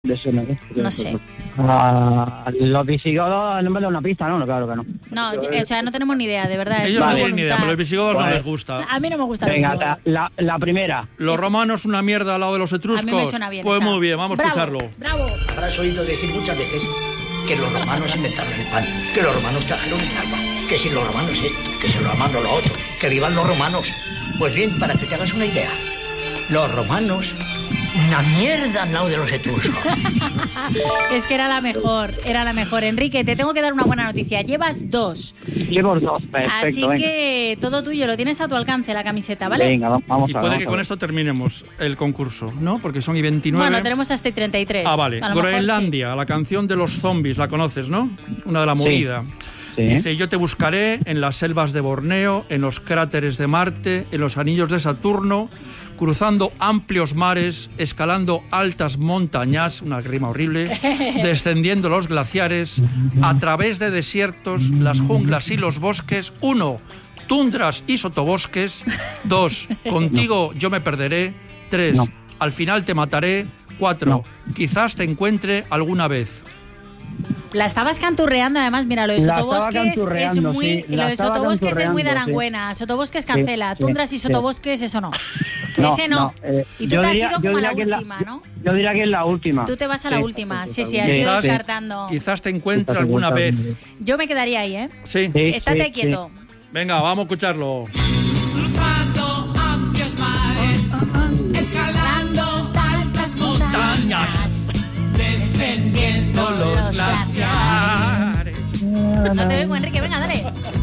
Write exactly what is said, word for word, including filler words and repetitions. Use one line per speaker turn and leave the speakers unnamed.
De eso no,
No sé.
Ah, los visigodos, no me da una pista, ¿no? Claro que no.
No, yo- o sea, no tenemos ni idea, de verdad.
Ellos
es
no
una
tienen ni idea,
voluntad.
pero los visigodos no
Pues-
les gusta.
A mí no me gusta los
Venga,
visigodos.
la, la, la primera.
Los romanos una mierda al lado de los
A mí
etruscos.
me suena bien
Pues
esa.
muy bien, vamos
Bravo,
a escucharlo.
Bravo.
Habrás oído decir muchas veces que los romanos inventaron el pan, que los romanos trajeron el agua, que si los romanos esto, que si los romanos lo otro, que vivan los romanos. Pues bien, para que te hagas una idea, los romanos, una mierda al lado de los etruscos.
Es que era la mejor, era la mejor. Enrique, te tengo que dar una buena noticia. Llevas dos.
Llevo dos, perfecto.
Así
venga.
que todo tuyo, lo tienes a tu alcance la camiseta, ¿vale?
Venga, va- vamos
Y
a ver.
puede
vamos
que
a
con
ver.
esto terminemos el concurso, ¿no? Porque son y veintinueve.
Bueno, tenemos hasta el treinta y tres.
Ah, vale.
A lo mejor
Groenlandia, la canción de los zombies, la conoces, ¿no? Una de la movida.
Sí.
Dice, yo te buscaré en las selvas de Borneo, en los cráteres de Marte, en los anillos de Saturno, cruzando amplios mares, escalando altas montañas, una rima horrible, descendiendo los glaciares, a través de desiertos, las junglas y los bosques. Uno, tundras y sotobosques. Dos, contigo yo me perderé. Tres,
No.
al final te mataré. Cuatro, quizás te encuentre alguna vez.
La estabas canturreando, además, mira, lo de
La estaba
Sotobosques es
canturreando,
muy.
sí, la
Lo de
estaba
Sotobosques es muy de
canturreando, sí.
Aranguena. Sotobosques cancela.
Sí,
Tundras y
sí,
Sotobosques, eso no.
No,
Ese no.
eh,
Y tú
yo
te has
diría-
ido
yo
como a la
diría que es la-
última, ¿no?
Yo diría que es la última.
Tú te vas a la
Sí.
última. Sí, sí, has
Sí,
ido
sí.
descartando.
Quizás te encuentre
Quizás te
alguna
encuentre
vez.
alguna
Yo me quedaría ahí, ¿eh?
Sí.
Sí,
Estate
sí,
quieto.
Venga, vamos a escucharlo.
Cruzando amplios mares, escalando altas montañas, descendiendo los glaciares.
No te oigo, Enrique. Venga, dale.